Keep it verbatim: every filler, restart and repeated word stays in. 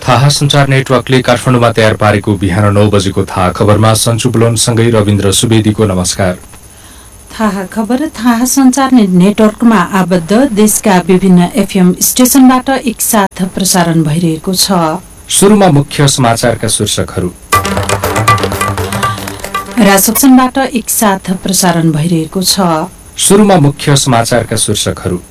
थाहा सञ्चार नेटवर्कले काठमाडौँमा तयार पारेको बिहान नौ बजेको थाहा खबरमा सञ्चु बुलोनसँगै रविन्द्र सुवेदीको नमस्कार। थाहा खबर थाहा सञ्चार नेटवर्कमा आबद्ध देशका विभिन्न एफएम स्टेशनबाट एकसाथ प्रसारण भइरहेको छ। सुरुमा मुख्य समाचारका शीर्षकहरू। राजसक्षणबाट एकसाथ प्रसारण भइरहेको छ। सुरुमा मुख्य समाचारका शीर्षकहरू।